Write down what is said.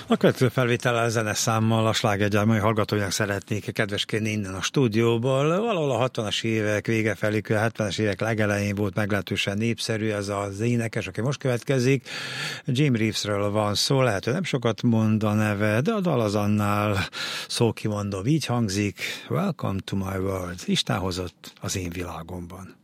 A következő felvétellel zeneszámmal a Sláger mai hallgatójának szeretnék kedveskedni innen a stúdióból. Valahol a 60-as évek vége felé, a 70-es évek legelején volt meglehetősen népszerű ez az énekes, aki most következik. Jim Reevesről van szó, lehet, hogy nem sokat mond a neve, de a dal az annál szókimondóbb, így hangzik: Welcome to my world. Isten hozott az én világomban.